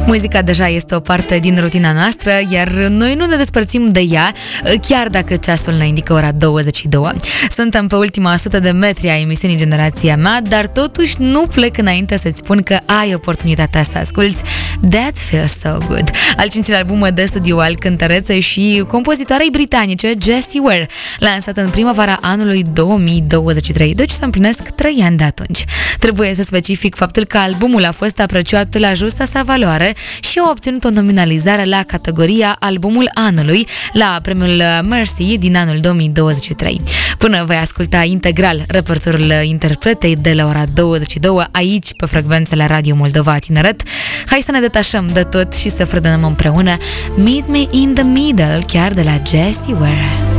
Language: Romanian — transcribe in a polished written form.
Muzica deja este o parte din rutina noastră, iar noi nu ne despărțim de ea, chiar dacă ceasul ne indică ora 22. Suntem pe ultima 100 de metri a emisiunii Generația Mea, dar totuși nu plec înainte să-ți spun că ai oportunitatea să asculți That Feels So Good, al 5-lea album de studio al cântăreței și compozitoarei britanice Jessie Ware, lansat în primăvara anului 2023, deci se împlinesc 3 ani de atunci. Trebuie să specific faptul că albumul a fost apreciat la justa sa valoare și a obținut o nominalizare la categoria Albumul Anului la premiul Mercy din anul 2023. Până voi asculta integral repertoriul interpretei de la ora 22 aici pe frecvențele Radio Moldova Tineret, hai să ne detașăm de tot și să fredonăm împreună Meet Me in the Middle, chiar de la Jessie Ware.